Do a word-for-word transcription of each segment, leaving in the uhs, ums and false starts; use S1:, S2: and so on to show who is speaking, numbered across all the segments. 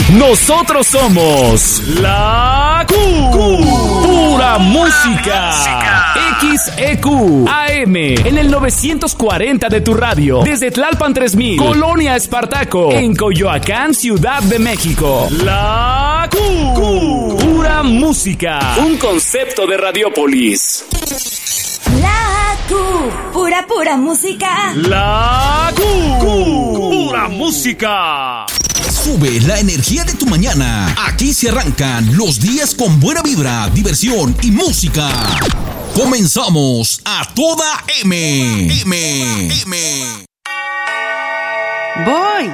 S1: Nosotros somos la Q. Pura música. X E Q A M en el novecientos cuarenta de tu radio. Desde Tlalpan tres mil, Colonia Espartaco, en Coyoacán, Ciudad de México. La Q. Pura música. Un concepto de Radiopolis.
S2: La Q. Pura, pura música.
S1: La Q. Pura música.
S3: Sube la energía de tu mañana. Aquí se arrancan los días con buena vibra, diversión y música. Comenzamos a toda M. M. M.
S4: Voy.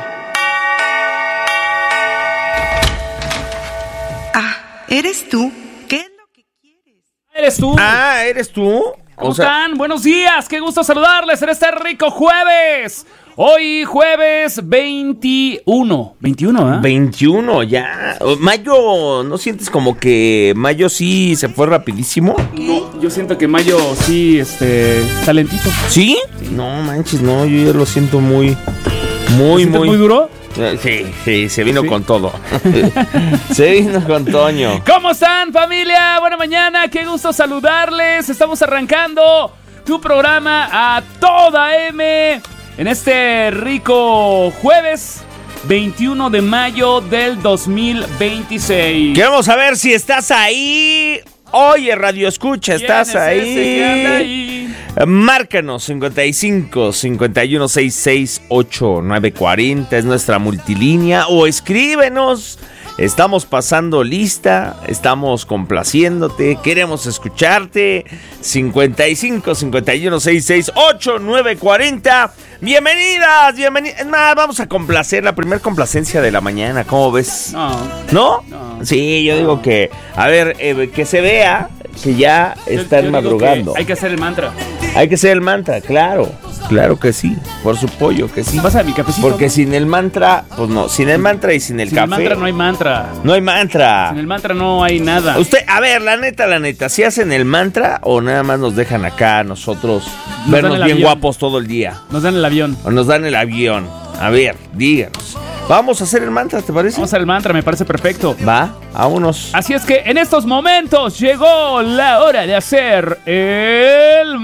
S4: Ah, ¿eres tú? ¿Qué es lo que quieres?
S5: ¿Eres tú?
S6: Ah, ¿eres tú?
S5: ¿Cómo
S6: O sea,
S5: están? Buenos días, qué gusto saludarles en este rico jueves. Hoy jueves veintiuno. veintiuno, ¿eh?
S6: veintiuno ya. Mayo, ¿no sientes como que mayo sí se fue rapidísimo?
S5: No, yo siento que mayo sí, este, está lentito.
S6: ¿Sí? No manches, no, yo ya lo siento muy, muy,
S5: ¿Te sientes
S6: muy...
S5: muy duro?
S6: Sí, sí, se vino
S5: ¿Sí?
S6: con todo. Se vino con Toño.
S5: ¿Cómo están, familia? Buena mañana, qué gusto saludarles. Estamos arrancando tu programa a toda M en este rico jueves veintiuno de mayo del dos mil veintiséis.
S6: Queremos saber si estás ahí. Oye, Radio Escucha, ¿estás
S5: ¿Quién es
S6: ahí?
S5: ese que anda ahí?
S6: Márcanos cincuenta y cinco, cincuenta y uno, sesenta y seis, ochenta y nueve cuarenta, es nuestra multilínea, o escríbenos. Estamos pasando lista, estamos complaciéndote, queremos escucharte. cincuenta y cinco, cincuenta y uno, sesenta y seis, ochenta y nueve cuarenta. Bienvenidas, bienvenidas. Es más, vamos a complacer la primera complacencia de la mañana, ¿cómo ves?
S5: No.
S6: ¿No?
S5: No.
S6: Sí, yo digo que, a ver, eh, que se vea que ya
S5: Yo-
S6: están
S5: yo digo
S6: madrugando.
S5: que hay que hacer el mantra.
S6: Hay que ser el mantra, claro. Claro que sí, por su pollo que sí.
S5: Pasa mi cafecito.
S6: Porque sin el mantra, pues no, sin el mantra y sin el
S5: Sin
S6: café.
S5: el mantra no hay mantra.
S6: No hay mantra.
S5: Sin el mantra no hay nada.
S6: Usted, a ver, la neta, la neta, ¿sí hacen el mantra o nada más nos dejan acá nosotros
S5: Nos
S6: vernos
S5: dan el
S6: bien
S5: avión.
S6: guapos todo el día?
S5: Nos dan el avión.
S6: O nos dan el avión. A ver, díganos. Vamos a hacer el mantra, ¿te parece?
S5: Vamos al mantra, me parece perfecto.
S6: Va, a unos.
S5: Así es que en estos momentos llegó la hora de hacer el